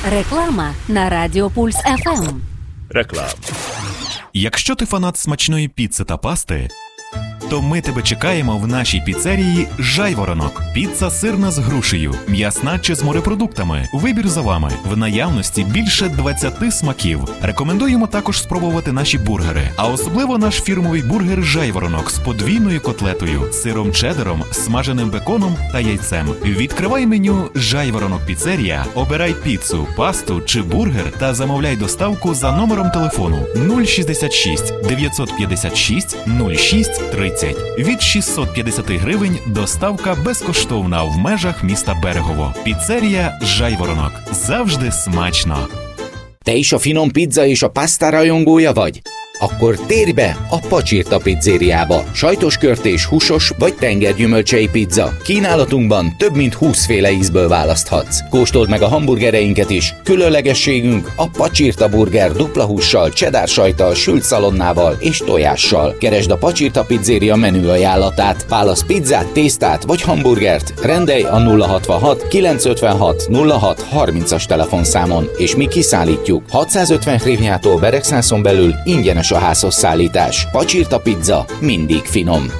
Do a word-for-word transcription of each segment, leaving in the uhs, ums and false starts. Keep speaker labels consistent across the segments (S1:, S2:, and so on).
S1: Реклама на Радіо Пульс еф ем.
S2: Реклама.
S3: Якщо ти фанат смачної піци та пасти, то ми тебе чекаємо в нашій піцерії «Жайворонок». Піца сирна з грушею, м'ясна чи з морепродуктами. Вибір за вами. В наявності більше двадцяти смаків. Рекомендуємо також спробувати наші бургери. А особливо наш фірмовий бургер «Жайворонок» з подвійною котлетою, сиром чеддером, смаженим беконом та яйцем. Відкривай меню «Жайворонок Піцерія», обирай піцу, пасту чи бургер та замовляй доставку за номером телефону нуль шістдесят шість дев'ятсот п'ятдесят шість нуль шість тридцять. Від шістсот п'ятдесят гривень доставка безкоштовна в межах міста Берегово. Піцерія «Жайворонок». Завжди смачно.
S4: Te is a finom pizza és a pasta rajongója vagy? Akkor térj be a Pacsirta pizzériába. Sajtos körtés, húsos vagy tengergyümölcsei pizza. Kínálatunkban több mint húsz féle ízből választhatsz. Kóstold meg a hamburgereinket is. Különlegességünk a Pacsirta burger dupla hússal, cheddar sajttal, sült szalonnával és tojással. Keresd a Pacsirta pizzéria menü ajánlatát. Válasz pizzát, tésztát vagy hamburgert. Rendelj a nulla hatvanhat kilencszázötvenhat nulla hat harmincas telefonszámon, és mi kiszállítjuk. hatszázötven hrivnyától Beregszászon belül ingyenes a házhoz szállítás. Pacsirta pizza mindig finom.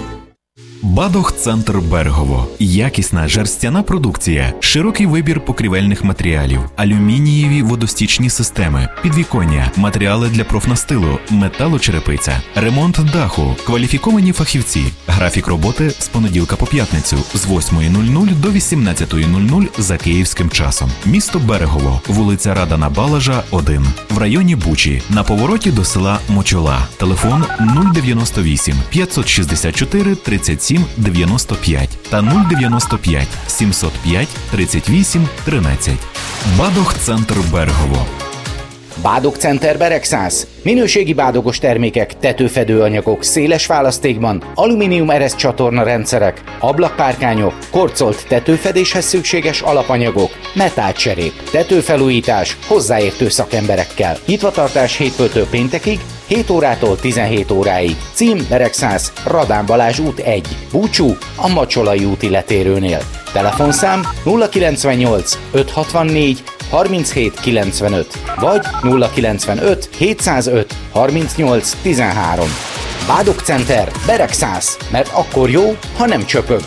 S3: Бадох-центр Берегово. Якісна жерстяна продукція, широкий вибір покрівельних матеріалів, алюмінієві водостічні системи, підвіконня, матеріали для профнастилу, металочерепиця, ремонт даху, кваліфіковані фахівці. Графік роботи з понеділка по п'ятницю з восьмої до вісімнадцятої за київським часом. Місто Берегово, вулиця Радана Балажа, один. В районі Бучі, на повороті до села Мочола. Телефон нуль дев'яносто вісім п'ятсот шістдесят чотири тридцять сім дев'яносто п'ять та нуль дев'яносто п'ять сімсот п'ять тридцять вісім тринадцять. Бадох-центр Берегово.
S4: Bádog Center Beregszász. Minőségi bádogos termékek, tetőfedő anyagok, széles választékban, alumínium eresz csatorna rendszerek, ablakpárkányok, korcolt tetőfedéshez szükséges alapanyagok, metálcserép, tetőfelújítás hozzáértő szakemberekkel. Nyitvatartás hétfőtől péntekig, hét órától tizenhét óráig. Cím Beregszász, Radán Balázs út egy, Búcsú, a Macsolai úti letérőnél. Telefonszám nulla kilencvennyolc ötszázhatvannégy harminchét kilencvenöt vagy nulla kilencvenöt hétszázöt harmincnyolc tizenhárom. Bádog Center, Beregszász, mert akkor jó, ha nem csöpög.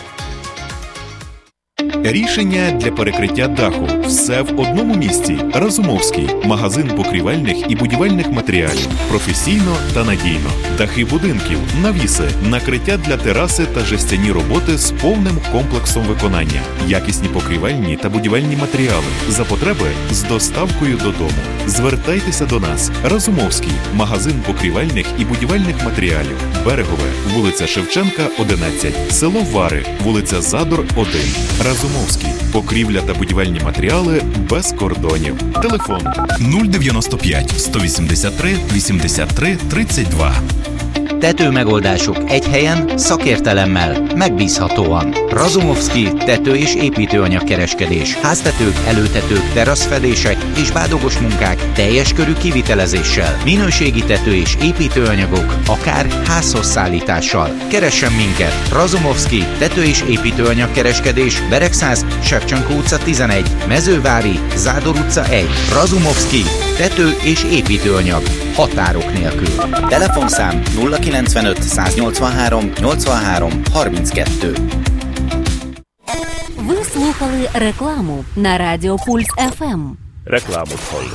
S3: Рішення для перекриття даху. Все в одному місці. Разумовський. Магазин покрівельних і будівельних матеріалів. Професійно та надійно. Дахи будинків, навіси, накриття для тераси та жестяні роботи з повним комплексом виконання. Якісні покрівельні та будівельні матеріали. За потреби з доставкою додому. Звертайтеся до нас. Разумовський. Магазин покрівельних і будівельних матеріалів. Берегове. Вулиця Шевченка, одинадцять. Село Вари. Вулиця Задор, один. Разумовський. Покрівля та будівельні матеріали без кордонів. Телефон нуль дев'яносто п'ять сто вісімдесят три вісімдесят три тридцять два.
S4: Tetőmegoldások egy helyen, szakértelemmel, megbízhatóan. Razumovszky tető- és építőanyagkereskedés. Háztetők, előtetők, teraszfedések és bádogos munkák teljes körű kivitelezéssel. Minőségi tető- és építőanyagok, akár házhoz szállítással. Keressen minket! Razumovszky tető- és építőanyagkereskedés, Beregszász, Sevcsenko utca tizenegy, Mezővári, Zádor utca egy. Razumovszky tető- és építőanyag. Határok nélkül. Telefonszám nulla kilencvenöt száznyolcvanhárom nyolcvanhárom harminckettő.
S1: Ви слухали рекламу на Радіо Пульс еф ем.
S2: Рекламу.